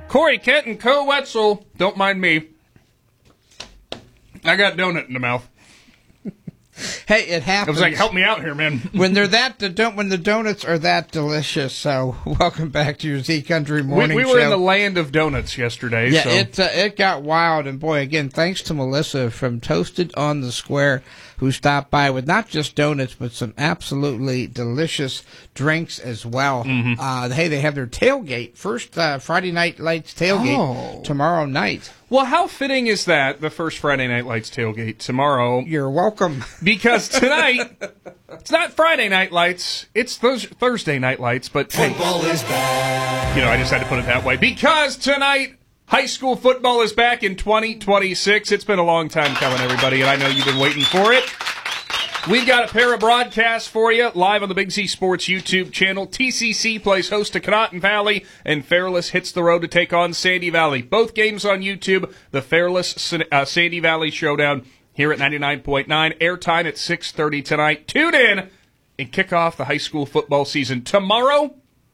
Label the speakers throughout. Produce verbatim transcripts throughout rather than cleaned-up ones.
Speaker 1: Corey Kent and Co. Wetzel, don't mind me. I got donut in the mouth.
Speaker 2: Hey, it happens.
Speaker 1: I was like, help me out here, man.
Speaker 2: When they're that, don't when the donuts are that delicious. So, welcome back to your Z Country Morning
Speaker 1: we, we
Speaker 2: Show.
Speaker 1: were in the land of donuts yesterday.
Speaker 2: Yeah,
Speaker 1: so.
Speaker 2: it uh, it got wild, and boy, again, thanks to Melissa from Toasted on the Square, who stopped by with not just donuts but some absolutely delicious drinks as well.
Speaker 1: Mm-hmm.
Speaker 2: Uh, hey, they have their tailgate first uh, Friday Night Lights tailgate
Speaker 1: Oh.
Speaker 2: tomorrow night.
Speaker 1: Well, how fitting is that, the first Friday Night Lights tailgate tomorrow?
Speaker 2: You're welcome.
Speaker 1: Because tonight, it's not Friday Night Lights, it's those Thursday Night Lights, but
Speaker 3: Football
Speaker 1: hey,
Speaker 3: is back.
Speaker 1: You know, I just had to put it that way. Because tonight, high school football is back in twenty twenty-six. It's been a long time coming, everybody, and I know you've been waiting for it. We've got a pair of broadcasts for you live on the Big Z Sports YouTube channel. T C C plays host to Conotton Valley, and Fairless hits the road to take on Sandy Valley. Both games on YouTube. The Fairless uh, Sandy Valley Showdown here at ninety-nine point nine. Airtime at six thirty tonight. Tune in and kick off the high school football season tomorrow.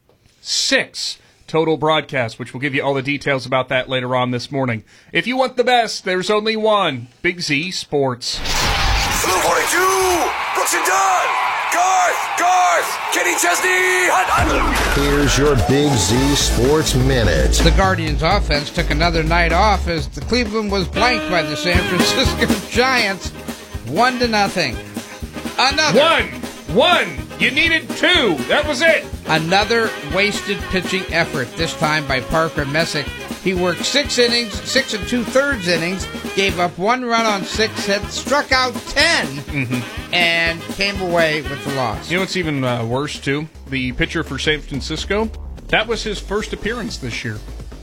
Speaker 1: Six total broadcasts, which we'll give you all the details about that later on this morning. If you want the best, there's only one. Big Z Sports.
Speaker 3: Blue forty-two, Brooks and Dunn, Garth, Garth, Kenny Chesney, Hunt, Hunt.
Speaker 4: Here's your Big Z Sports Minute.
Speaker 2: The Guardians offense took another night off as the Cleveland was blanked by the San Francisco Giants, one to nothing. Another
Speaker 1: One! One! You needed two! That was it!
Speaker 2: Another wasted pitching effort, this time by Parker Messick. He worked six innings, six and two-thirds innings, gave up one run on six hits, struck out ten,
Speaker 1: Mm-hmm.
Speaker 2: and came away with the loss.
Speaker 1: You know what's even uh, worse, too? The pitcher for San Francisco, that was his first appearance this year.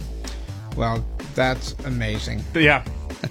Speaker 2: Well, that's amazing.
Speaker 1: Yeah.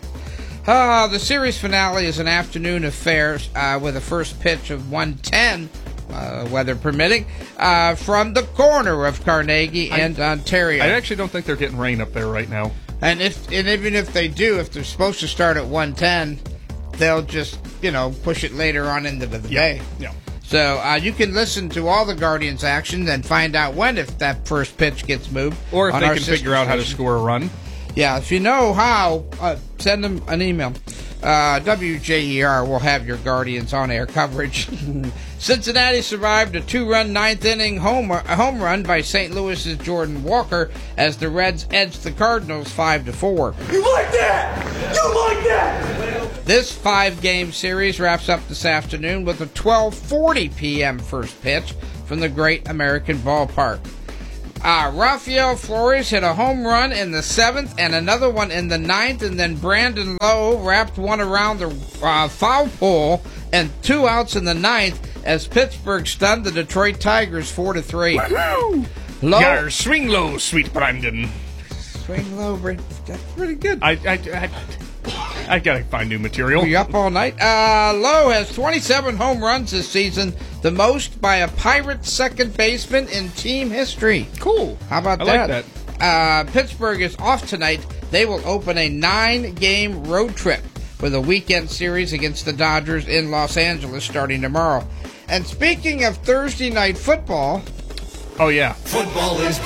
Speaker 2: Uh, the series finale is an afternoon affair uh, with a first pitch of one ten, uh, weather permitting, uh, from the corner of Carnegie and
Speaker 1: I,
Speaker 2: Ontario.
Speaker 1: I actually don't think they're getting rain up there right now.
Speaker 2: And if and even if they do, if they're supposed to start at one ten, they'll just, you know, push it later on into the
Speaker 1: Yeah.
Speaker 2: day.
Speaker 1: Yeah.
Speaker 2: So uh, you can listen to all the Guardians action and find out when if that first pitch gets moved.
Speaker 1: Or if
Speaker 2: on
Speaker 1: they
Speaker 2: our
Speaker 1: can
Speaker 2: sister
Speaker 1: figure out how to
Speaker 2: station.
Speaker 1: score a run.
Speaker 2: Yeah, if you know how, uh, send them an email. Uh, W J E R will have your Guardians on-air coverage. Cincinnati survived a two-run ninth-inning home, home run by Saint Louis's Jordan Walker as the Reds edged the Cardinals five to four.
Speaker 3: You like that? You like that?
Speaker 2: This five-game series wraps up this afternoon with a twelve forty p.m. first pitch from the Great American Ballpark. Uh, Rafael Flores hit a home run in the seventh and another one in the ninth, and then Brandon Lowe wrapped one around the uh, foul pole and two outs in the ninth as Pittsburgh stunned the Detroit Tigers four to three.
Speaker 1: Woo!
Speaker 2: Lowe,
Speaker 1: Yar, swing low, sweet Brandon.
Speaker 2: swing low, Brandon. That's pretty good.
Speaker 1: I, I, I, I gotta find new material.
Speaker 2: Were you up all night? Uh, Lowe has twenty-seven home runs this season, the most by a Pirates second baseman in team history.
Speaker 1: Cool.
Speaker 2: How about
Speaker 1: I
Speaker 2: that?
Speaker 1: like
Speaker 2: Uh, Pittsburgh is off tonight. They will open a nine-game road trip with a weekend series against the Dodgers in Los Angeles starting tomorrow. And speaking of Thursday night football...
Speaker 1: Oh, yeah.
Speaker 3: Football is